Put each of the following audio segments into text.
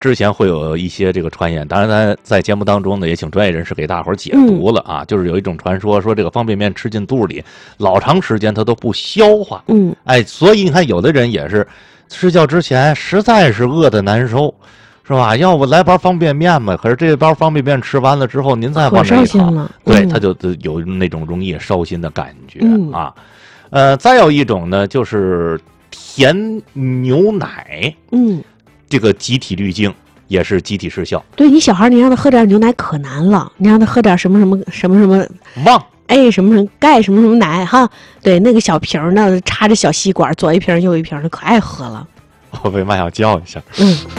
之前会有一些这个传言，当然咱在节目当中呢，也请专业人士给大伙儿解读了啊。就是有一种传说，说这个方便面吃进肚里，老长时间它都不消化。所以你看，有的人也是睡觉之前实在是饿得难受，是吧？要不来包方便面嘛？可是这包方便面吃完了之后，您再往那一躺，对，它就有那种容易烧心的感觉啊。再有一种呢，就是甜牛奶，这个集体滤镜也是集体失效。 对，你小孩你让他喝点牛奶可难了，你让他喝点什么旺， 什么钙什么奶哈，对，那个小瓶呢插着小吸管，左一瓶右一瓶，他可爱喝了。 我为嘛要叫一下？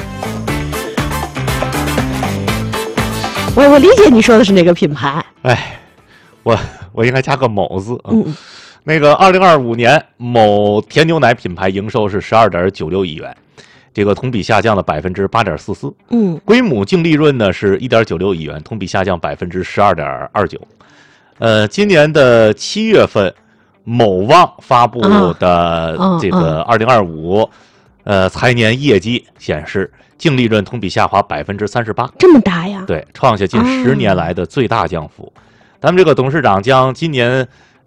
我理解你说的是哪个品牌？ 我应该加个某字。那个2025年某甜牛奶品牌营收是12.96亿元，这个同比下降了8.44%。归母净利润呢是1.96亿元，同比下降12.29%。今年的7月份，某旺发布的这个2025财年业绩显示，净利润同比下滑38%， 这么大呀？ 对，创下近10年来的最大降幅。咱们这个董事长将今年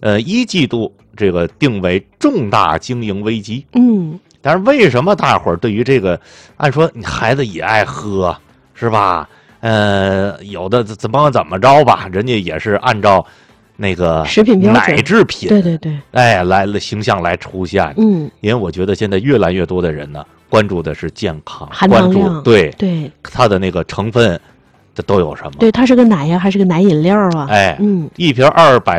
1季度这个定为重大经营危机。但是为什么大伙儿对于这个，按说你孩子也爱喝是吧？有的怎么着吧，人家也是按照那个食品标准奶制品， 对， 来了形象来出现。因为我觉得现在越来越多的人呢，关注的是健康， 含糖量， 对它的那个成分。这都有什么？ 对，它是个奶呀，还是个奶饮料啊？ 一瓶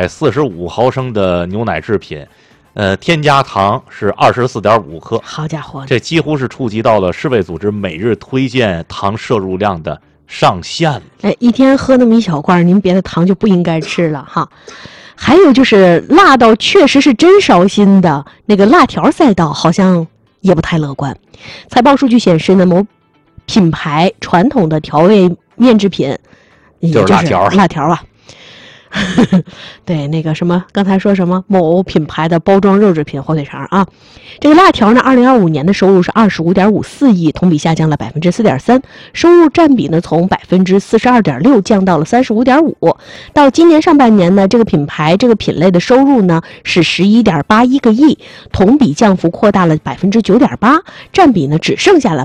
245毫升的牛奶制品，添加糖是24.5克。 好家伙， 这几乎是触及到了世卫组织每日推荐糖摄入量的上限了。 一天喝那么一小罐，您别的糖就不应该吃了哈。还有就是辣到确实是真烧心的那个辣条赛道，好像也不太乐观。财报数据显示呢，某品牌传统的调味面制品，也就是辣条啊。对，那个什么，刚才说什么某品牌的包装肉制品火腿肠啊，这个辣条呢，2025年的收入是25.54亿，同比下降了4.3%，收入占比呢从42.6%降到了35.5%。到今年上半年呢，这个品牌这个品类的收入呢是11.81个亿，同比降幅扩大了9.8%，占比呢只剩下了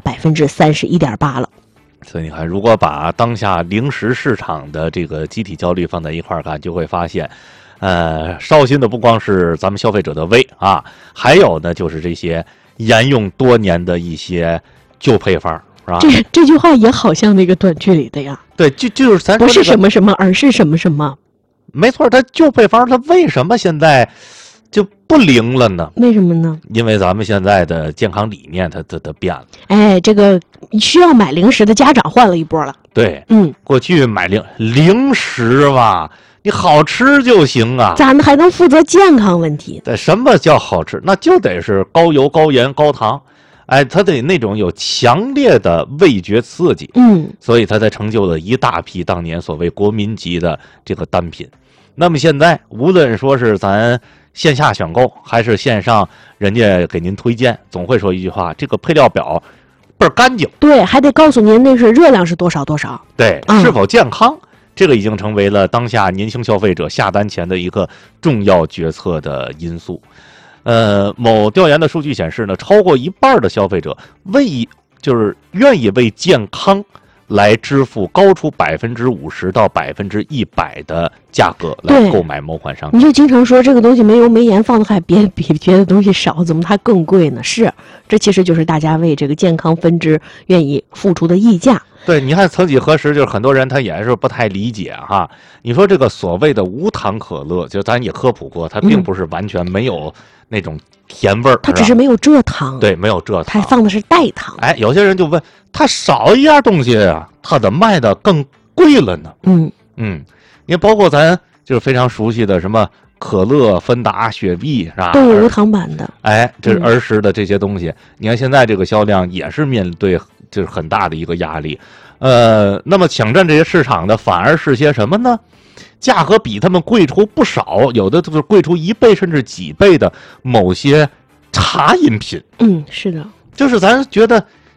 31.8%了。 所以你看，如果把当下零食市场的这个集体焦虑放在一块儿看，就会发现，烧心的不光是咱们消费者的胃啊，还有呢就是这些沿用多年的一些旧配方，是吧？ 这句话也好像那个短剧里的呀。 对，就是咱说、 不是什么什么，而是什么什么。 没错，它旧配方它为什么现在就不灵了呢？ 为什么呢？ 因为咱们现在的健康理念它变了。 这个需要买零食的家长换了一波了。 对，过去买零食吧，你好吃就行啊， 咱们还能负责健康问题。 对，什么叫好吃？那就得是高油、高盐、高糖，它得那种有强烈的味觉刺激。所以它才成就了一大批当年所谓国民级的这个单品。那么现在无论说是咱线下选购还是线上人家给您推荐，总会说一句话，这个配料表倍儿干净。 对，还得告诉您那是热量是多少。 对，是否健康，这个已经成为了当下年轻消费者下单前的一个重要决策的因素。某调研的数据显示呢，超过一半的消费者就是愿意为健康来支付高出50%到100%的价格来购买某款商品。 你就经常说这个东西没油没盐，放的还比别的东西少，怎么它更贵呢？是，这其实就是大家为这个健康分支愿意付出的溢价。 对，你看曾几何时，就是很多人他也是不太理解哈。你说这个所谓的无糖可乐，就咱也科普过，它并不是完全没有那种甜味儿， 它只是没有蔗糖。对， 没有蔗糖， 它放的是代糖。 有些人就问，它少一样东西啊，它怎么卖的更贵了呢？因为包括咱就是非常熟悉的什么可乐、芬达、雪碧，是吧？ 都有无糖版的。 这是儿时的这些东西，你看现在这个销量也是面对就是很大的一个压力。那么抢占这些市场的反而是些什么呢？价格比他们贵出不少，有的就是贵出1倍甚至几倍的某些茶饮品。 是的， 就是咱觉得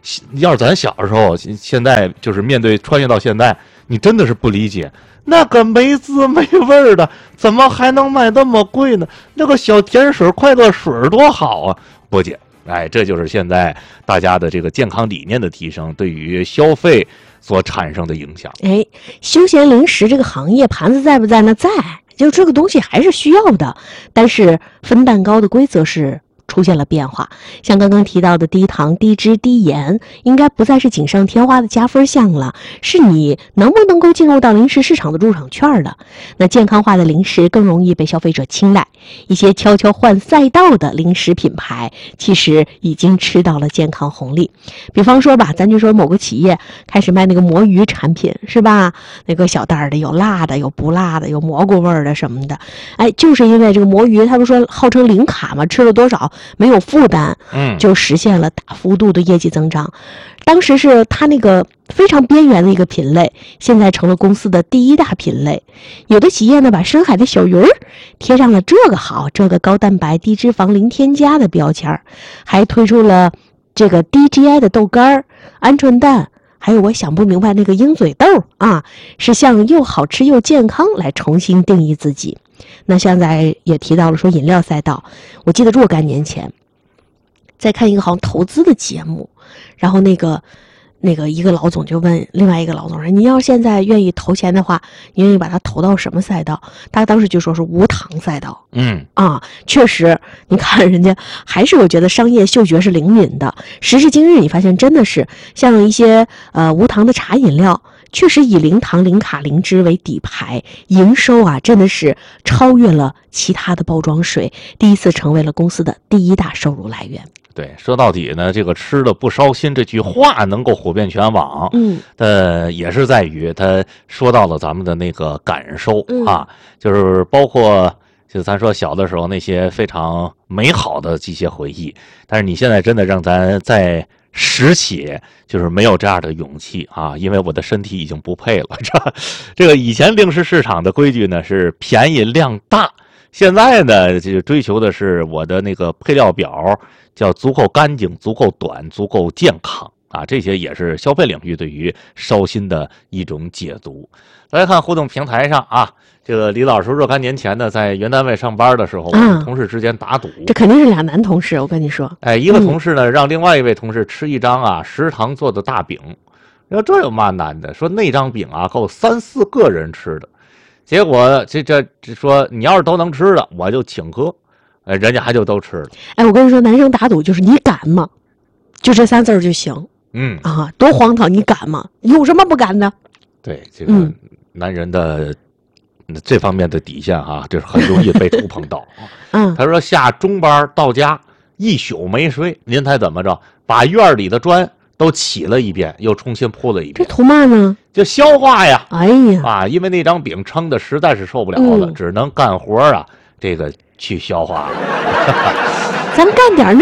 要是咱小时候，现在就是面对穿越到现在，你真的是不理解，那个没滋没味的，怎么还能卖那么贵呢？那个小甜水、快乐水多好啊！不解，这就是现在大家的这个健康理念的提升，对于消费所产生的影响。 休闲零食这个行业盘子在不在呢？在，就这个东西还是需要的，但是分蛋糕的规则是出现了变化，像刚刚提到的低糖、低脂、低盐，应该不再是锦上添花的加分项了，是你能不能够进入到零食市场的入场券了。那健康化的零食更容易被消费者青睐，一些悄悄换赛道的零食品牌其实已经吃到了健康红利。比方说吧，咱就说某个企业开始卖那个魔芋产品，是吧？那个小袋的有辣的，有不辣的，有蘑菇味儿的什么的。就是因为这个魔芋，他们说号称零卡嘛，吃了多少没有负担，就实现了大幅度的业绩增长。当时是它那个非常边缘的一个品类，现在成了公司的第一大品类。有的企业呢，把深海的小鱼儿贴上了这个好、这个高蛋白、低脂肪、零添加的标签，还推出了这个低 GI 的豆干、鹌鹑蛋，还有我想不明白那个鹰嘴豆啊，是向又好吃又健康来重新定义自己。那现在也提到了说饮料赛道，我记得若干年前在看一个好像投资的节目，然后那个一个老总就问另外一个老总说，你要现在愿意投钱的话，你愿意把它投到什么赛道？他当时就说是无糖赛道。确实，你看人家还是我觉得商业嗅觉是灵敏的。时至今日，你发现真的是像一些无糖的茶饮料，确实以零糖、零卡、零脂为底牌，营收真的是超越了其他的包装水，第一次成为了公司的第一大收入来源。 对，说到底呢，这个吃的不烧心这句话能够火遍全网，也是在于他说到了咱们的那个感受就是包括就咱说小的时候那些非常美好的这些回忆，但是你现在真的让咱再拾起，就是没有这样的勇气因为我的身体已经不配了。这个以前零食市场的规矩呢是便宜量大，现在呢就追求的是我的那个配料表叫足够干净、足够短、足够健康这些也是消费领域对于烧心的一种解读。再来看互动平台上这个李老师若干年前呢，在原单位上班的时候，我们同事之间打赌， 这肯定是俩男同事，我跟你说。 一个同事呢，让另外一位同事吃一张食堂做的大饼，说这有嘛难的？说那张饼够3、4个人吃的。结果这说你要是都能吃的，我就请客。人家还就都吃了。 我跟你说，男生打赌就是你敢吗？就这3字就行。多荒唐！你敢吗？有什么不敢的？ 对，这个男人的这方面的底线这是很容易被触碰到。他说下中班到家一宿没睡，您猜怎么着？把院里的砖都起了一遍，又重新铺了一遍。 这图嘛呢？ 就消化呀！ 哎呀因为那张饼撑的实在是受不了了，只能干活这个去消化。 咱干点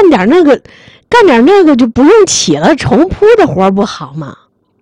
那个就不用起了，重铺的活不好吗？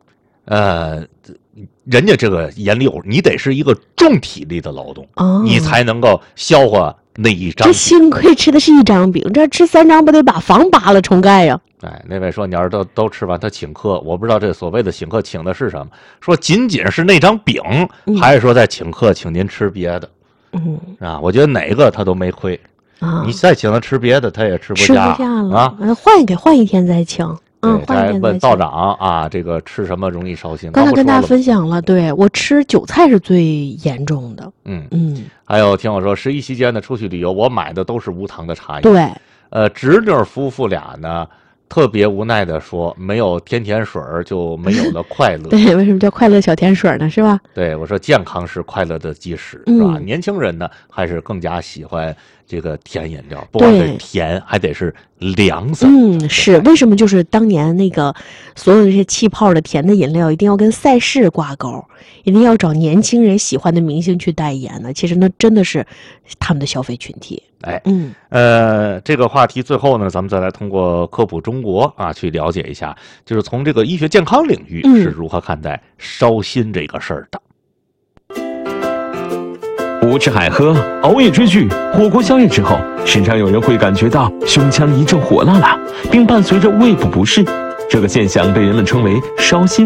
人家这个眼里有，你得是一个重体力的劳动，你才能够消化那一张。 这幸亏吃的是一张饼，这吃3张不得把房扒了重盖呀？ 那位说你要是都吃完，他请客，我不知道这所谓的请客请的是什么，说仅仅是那张饼，还是说在请客请您吃别的？我觉得哪个他都没亏你再请他吃别的，他也吃不下了换一天再请。 他还问道长这个吃什么容易烧心？ 刚才跟大家分享了，对，我吃韭菜是最严重的。 还有听我说11期间呢出去旅游，我买的都是无糖的茶饮。 对， 侄女夫妇俩呢特别无奈的说，没有甜水就没有了快乐。 对，为什么叫快乐小甜水呢？是吧？ 对，我说健康是快乐的基石，是吧？年轻人呢还是更加喜欢这个甜饮料，不光是甜，还得是凉色。 是为什么？就是当年那个所有这些气泡的甜的饮料，一定要跟赛事挂钩，一定要找年轻人喜欢的明星去代言呢？其实那真的是他们的消费群体。 这个话题最后呢，咱们再来通过科普中国去了解一下，就是从这个医学健康领域是如何看待烧心这个事儿的。 胡吃海喝、熬夜追剧、火锅宵夜之后，时常有人会感觉到胸腔一阵火辣辣，并伴随着胃部不适。 这个现象被人们称为烧心。